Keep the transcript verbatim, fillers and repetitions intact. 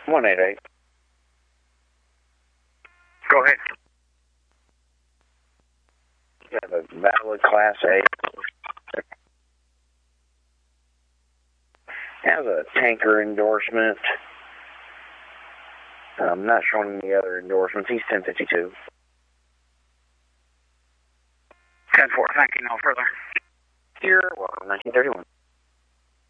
one eight eight. Go ahead. You have a valid Class A. Has a tanker endorsement. I'm not showing any other endorsements. He's ten fifty-two. ten four, thank you, no further. You're welcome, nineteen thirty-one.